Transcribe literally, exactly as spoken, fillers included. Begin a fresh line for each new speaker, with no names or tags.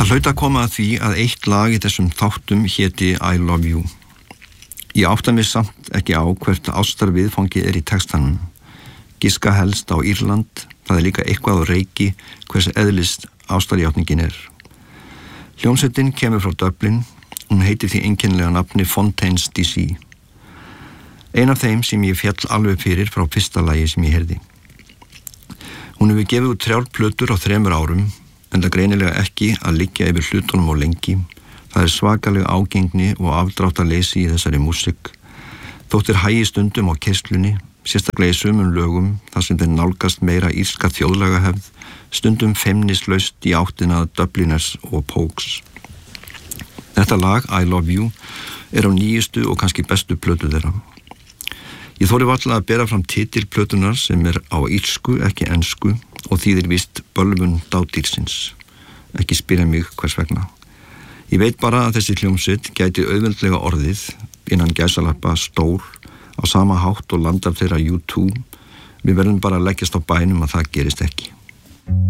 Það hlaut að koma að því að eitt lag í þessum þáttum héti I Love You. Ég átta mig samt ekki á hvert ástarviðfangið er í textanum. Giska helst á Írland, það er líka eitthvað á reiki hvers eðlist ástarjátningin er. Hljómsveitin kemur frá Dublin, hún heitir því einkennilega nafni Fontaines D C. Ein af þeim sem ég fjall alveg fyrir frá fyrsta lagi sem ég heyrði. Hún hefur gefið út þrjár plötur á þremur árum, en það greinilega ekki að liggja yfir hlutunum á lengi. Það er svakalega ágengni og afdráttarleysi í þessari músík. Þóttir hægi stundum á keyslunni, sérstaklega í sumum lögum, þar sem þeir nálgast meira írska þjóðlagahefð, stundum feimnislaust í áttina Dubliners og Pogues. Þetta lag, I Love You, er á nýjustu og kannski bestu plötu þeirra. Ég þori varla að bera fram titil plötunar sem er á írsku, ekki ensku, og þýðir víst bölvun dádýrsins. Ekki spyrja mig hvers vegna. Ég veit bara að þessi hljómsveit gæti auðveldlega orðið, innan gæsalappa stór, á sama hátt og landar þeirra U two. Við verðum bara að leggjast á bænum að það gerist ekki.